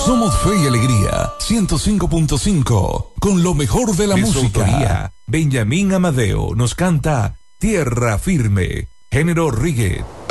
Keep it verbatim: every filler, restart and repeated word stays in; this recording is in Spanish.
Somos Fe y Alegría, ciento cinco punto cinco, con lo mejor de la de música. Autoría, Benjamín Amadeo nos canta Tierra Firme, género reggae.